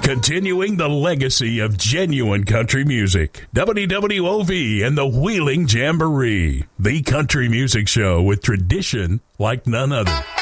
Continuing the legacy of genuine country music. WWOV and the Wheeling Jamboree. The country music show with tradition like none other.